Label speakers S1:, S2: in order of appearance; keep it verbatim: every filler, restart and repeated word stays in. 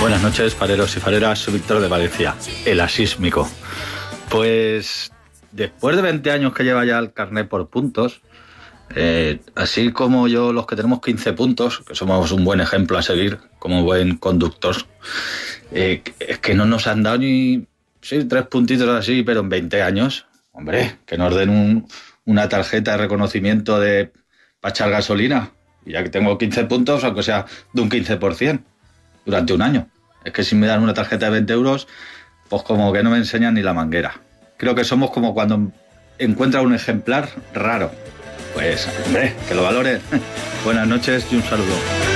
S1: Buenas noches, fareros y fareras, soy Víctor de Valencia, el asísmico. Pues después de veinte años que lleva ya el carnet por puntos, eh, así como yo, los que tenemos quince puntos, que somos un buen ejemplo a seguir como buen conductor, eh, es que no nos han dado ni, sí, tres puntitos así, pero en veinte años, hombre, que nos den un, una tarjeta de reconocimiento de para echar gasolina, y ya que tengo quince puntos, aunque sea de un quince por ciento. Durante un año. Es que si me dan una tarjeta de veinte euros, pues como que no me enseñan ni la manguera. Creo que somos como cuando encuentra un ejemplar raro. Pues, hombre, que lo valore. Buenas noches y un saludo.